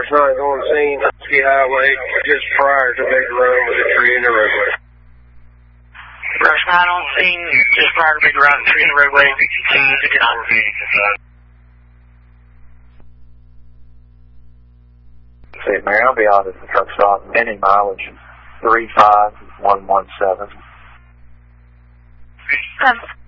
Brush 9 on scene, Husky Highway, just prior to Big Run with a tree in the roadway. Brush 9 on scene, just prior to Big Run, tree in the roadway. St. Mary, I'll be out at the truck stop, ending mileage 35117.